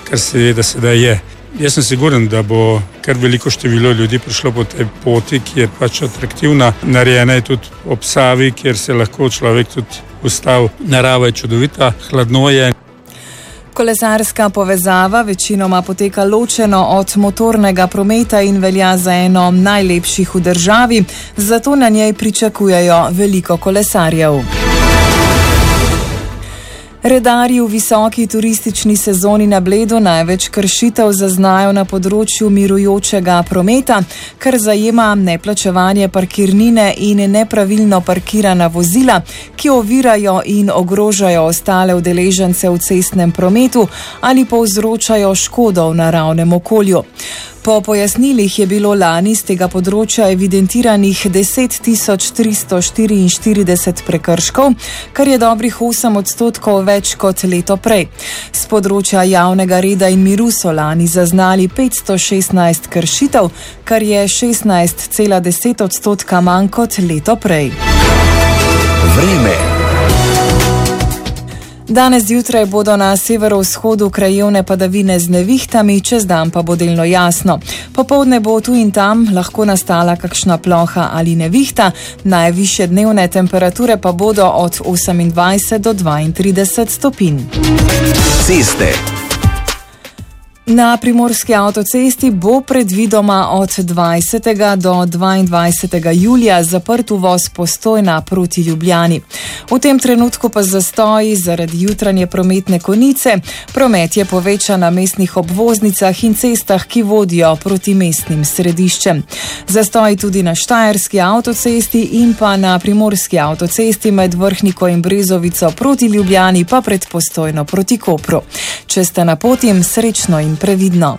kar seveda sedaj je. Jaz sem siguren, da bo kar veliko število ljudi prišlo po tej poti, ki je pač atraktivna. Narejena je tudi ob Savi, kjer se lahko človek tudi ustavi. Narava je čudovita, hladno je. Kolesarska povezava večinoma poteka ločeno od motornega prometa in velja za eno najlepših v državi, zato na njej pričakujejo veliko kolesarjev. Redarji v visoki turistični sezoni na Bledu največ kršitev zaznajo na področju mirujočega prometa, kar zajema neplačevanje parkirnine in nepravilno parkirana vozila, ki ovirajo in ogrožajo ostale udeležence v cestnem prometu ali povzročajo škodo v naravnem okolju. Po pojasnilih je bilo lani z tega področja evidentiranih 10 344 prekrškov, kar je dobrih 8% več kot leto prej. Z področja javnega reda in miru so lani zaznali 516 kršitev, kar je 16,10% manj kot leto prej. Vreme. Danes zjutraj bodo na severovzhodu krajevne padavine z nevihtami, čez dan pa bo delno jasno. Popoldne bo tu in tam lahko nastala kakšna ploha ali nevihta, najvišje dnevne temperature pa bodo od 28 do 32 stopinj. Ceste. Na primorski avtocesti bo predvidoma od 20. do 22. julija zaprt uvoz Postojna proti Ljubljani. V tem trenutku pa zastoji zaradi jutranje prometne konice. Promet je povečan na mestnih obvoznicah in cestah, ki vodijo proti mestnim središčem. Zastoji tudi na Štajerski avtocesti in pa na primorski avtocesti med Vrhniko in Brezovico proti Ljubljani pa pred Postojno proti Kopru. Če ste na poti, srečno in previdno.